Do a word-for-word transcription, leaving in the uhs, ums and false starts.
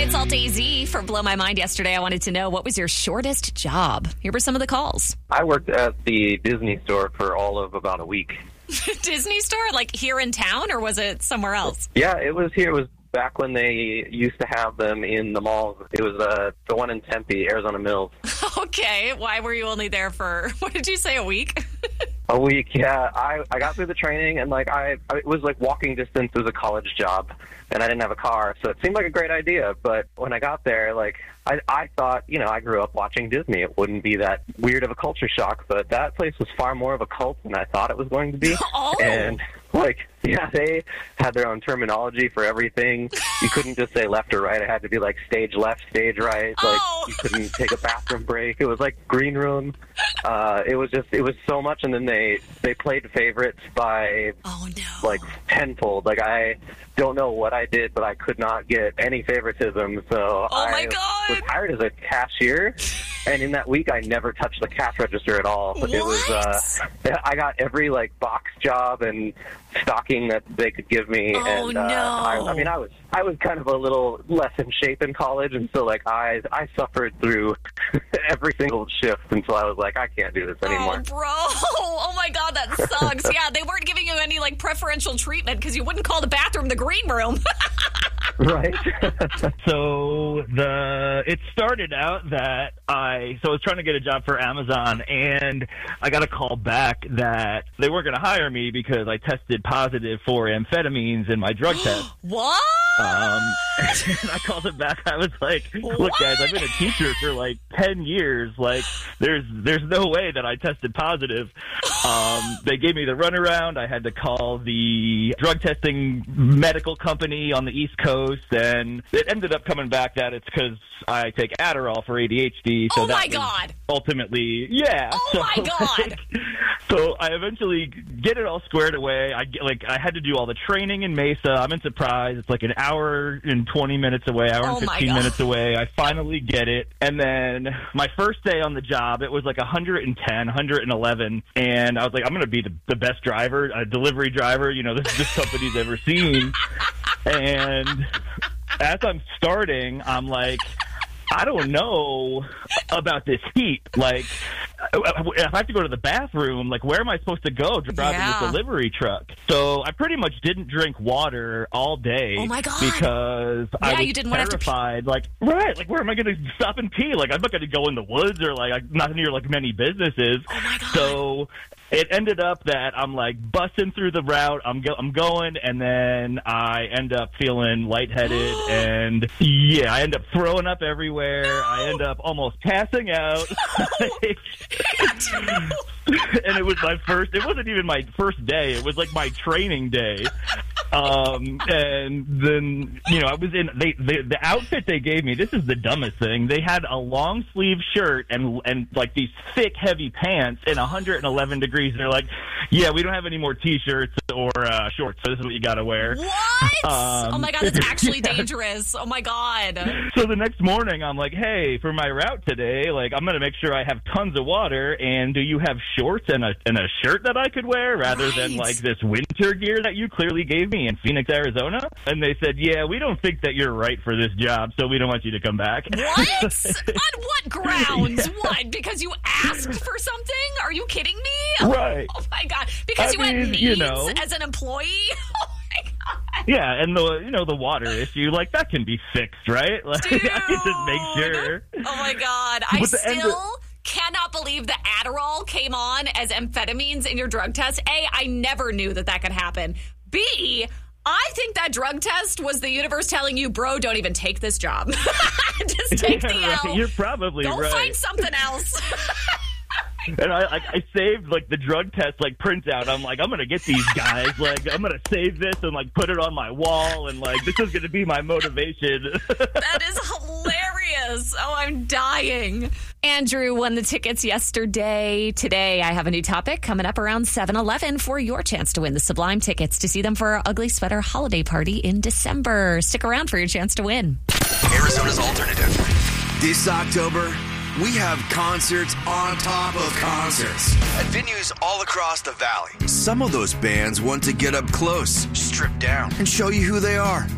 It's Alt A Z for Blow My Mind yesterday. I wanted to know, what was your shortest job? Here were some of the calls. I worked at the Disney store for all of about a week. Disney store? Like here in town, or was it somewhere else? Yeah, it was here. It was back when they used to have them in the malls. It was uh, the one in Tempe, Arizona Mills. Okay. Why were you only there for, what did you say, a week? A week, yeah. I, I got through the training, and like I, I, it was like walking distance. It was a college job, and I didn't have a car, so it seemed like a great idea. But when I got there, like I, I thought, you know, I grew up watching Disney. It wouldn't be that weird of a culture shock, but that place was far more of a cult than I thought it was going to be. Oh. And like, yeah, they had their own terminology for everything. You couldn't just say left or right. It had to be like stage left, stage right. Like Oh. you couldn't take a bathroom break. It was like green room. Uh, it was just, it was so much. And then they, they played favorites by Oh, no. like tenfold. Like I don't know what I did, but I could not get any favoritism. So Oh, I my God. was hired as a cashier. And in that week, I never touched the cash register at all. But It was, uh, I got every like box job and stocking that they could give me. Oh, and uh, no. I, I mean, I was I was kind of a little less in shape in college, and so like I I suffered through every single shift until I was like, I can't do this anymore. Oh, bro. Oh, my God, that sucks. Yeah, they weren't giving you any, like, preferential treatment because you wouldn't call the bathroom the green room. Right. So the it started out that I so I was trying to get a job for Amazon, and I got a call back that they weren't going to hire me because I tested positive for amphetamines in my drug test. What? Um, and I called them back. I was like, "Look, What? guys, I've been a teacher for like ten years. Like, there's there's no way that I tested positive." Um, they gave me the runaround. I had to call the drug testing medical company on the East Coast, and it ended up coming back that it's because I take Adderall for A D H D. So Oh, that my was God. Ultimately, yeah. Oh, so, my God. like, so I eventually get it all squared away. I get, like I had to do all the training in Mesa. I'm in Surprise. It's like an hour and twenty minutes away, hour Oh, and my fifteen God. minutes away. I finally get it. And then my first day on the job, it was like one hundred ten, one hundred eleven. And I was like, I'm going to be the, the best driver, a delivery driver, you know, this, this company's ever seen. And as I'm starting, I'm like, I don't know about this heat. Like, if I have to go to the bathroom, like, where am I supposed to go driving Yeah. this delivery truck? So I pretty much didn't drink water all day. Oh, my God. Because I Yeah, was you didn't wanna have to pee. terrified. Like, right, like, where am I going to stop and pee? Like, I'm not going to go in the woods or, like, I'm not near, like, many businesses. Oh, my God. So it ended up that I'm, like, busting through the route. I'm, go- I'm going, and then I end up feeling lightheaded. And, yeah, I end up throwing up everywhere. I end up almost passing out. And it was my first, it wasn't even my first day. It was like my training day. Um, and then, you know, I was in, they, they, the outfit they gave me, this is the dumbest thing. They had a long sleeve shirt and, and like these thick, heavy pants in one hundred eleven degrees. They're like, yeah, we don't have any more t-shirts or, uh, shorts. So this is what you got to wear. What? Um, oh, my God, that's actually yeah. dangerous. Oh, my God. So the next morning, I'm like, hey, for my route today, like, I'm going to make sure I have tons of water. And do you have shorts and a, and a shirt that I could wear rather than, Right. like, this winter gear that you clearly gave me in Phoenix, Arizona? And they said, yeah, we don't think that you're right for this job, so we don't want you to come back. What? On what grounds? What? Because you asked for something? Are you kidding me? Right. Oh, my God. Because I you had mean, needs you know. as an employee? Oh, my God. Yeah, and the, you know, the water issue, like, that can be fixed, right? Like, Dude. I can just make sure. Oh, my God. I But the end still of- cannot believe that Adderall came on as amphetamines in your drug test. A, I never knew that that could happen. B, I think that drug test was the universe telling you, bro, don't even take this job. Just take the Yeah, L. right. You're probably Go right. find something else. And I, like, I saved like the drug test like printout. I'm like, I'm gonna get these guys. Like, I'm gonna save this and like put it on my wall. And like, this is gonna be my motivation. That is hilarious. Oh, I'm dying. Andrew won the tickets yesterday. Today, I have a new topic coming up around seven eleven for your chance to win the Sublime tickets to see them for our Ugly Sweater holiday party in December. Stick around for your chance to win. Arizona's alternative. This October, we have concerts on top of concerts. At venues all across the valley. Some of those bands want to get up close Stripped down. and show you who they are.